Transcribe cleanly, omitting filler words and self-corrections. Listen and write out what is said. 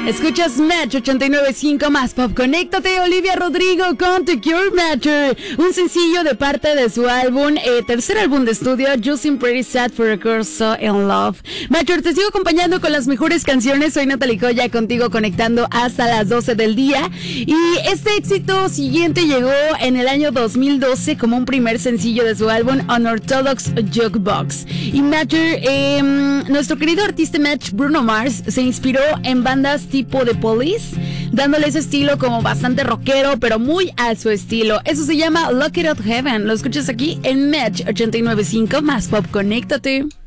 Escuchas Match 89.5 más Pop. Conéctate, Olivia Rodrigo con The Cure Matter, un sencillo de parte de su álbum, tercer álbum de estudio, Just Pretty Sad for a Girl So in Love. Matcher, te sigo acompañando con las mejores canciones. Soy Natalie Coya, contigo conectando hasta las 12 del día. Y este éxito siguiente llegó en el año 2012 como un primer sencillo de su álbum Unorthodox Jukebox. Y Matcher, nuestro querido artista Match, Bruno Mars, se inspiró en bandas tipo The Police, dándole ese estilo como bastante rockero, pero muy a su estilo. Eso se llama Lock It Up Heaven. Lo escuchas aquí en Match 89.5 más Pop. Conéctate.